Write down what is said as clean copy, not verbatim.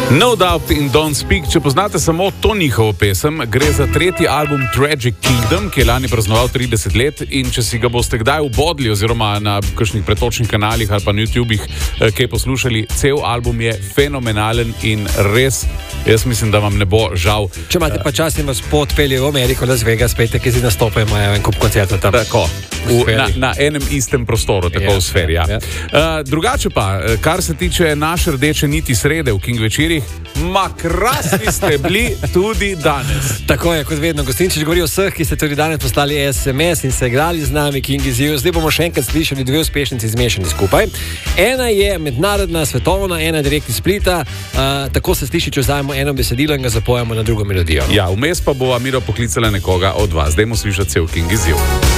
No Doubt in Don't Speak, če poznate samo to njihovo pesem, gre za tretji album Tragic Kingdom, ki je lani praznoval 30 let in če si ga boste kdaj ubodli oziroma na kakšnih pretočnih kanalih ali pa na YouTubih kaj poslušali, cel album je fenomenalen in res, jaz mislim, da vam ne bo žal. Če imate pa čas in vas potpelje v Ameriko, Las Vegas, pejte, ki si nastopajo, imajo en kup koncertov tam. Tako, na enem istem prostoru, tako v sferi, ja. Drugače pa, kar se tiče naše rdeče niti srede v King večerih, ma krasni ste bili tudi danes. Tako je, kot vedno, Gostinčič govori o vseh, ki ste tudi danes poslali SMS in se igrali z nami, King is you. Zdaj bomo še enkrat slišali dve uspešnici zmešani skupaj. Ena je mednarodna, svetovna, ena direkt iz Splita. Tako se sliši, če vzajemo eno besedilo in ga zapojemo na drugo melodijo. Ja, vmes pa bo Miro poklicala nekoga od vas. Dajmo slišati cel King is you.